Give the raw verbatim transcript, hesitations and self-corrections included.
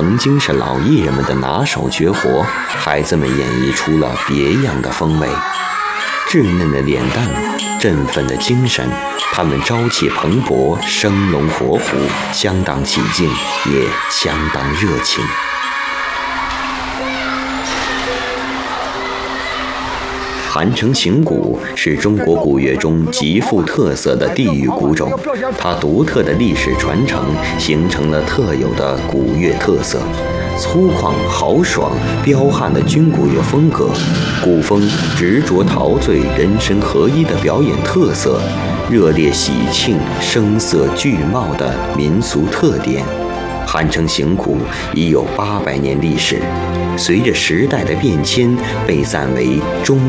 曾经是老艺人们的拿手绝活，孩子们演绎出了别样的风味。稚嫩的脸蛋，振奋的精神，他们朝气蓬勃，生龙活虎，相当起劲，也相当热情。韩城行鼓是中国古乐中极富特色的地域鼓种，它独特的历史传承形成了特有的鼓乐特色。粗犷豪爽彪悍的军鼓乐风格，鼓风执着陶醉人神合一的表演特色，热烈喜庆声色俱茂的民俗特点。韩城行鼓已有八百年历史，随着时代的变迁，被赞为中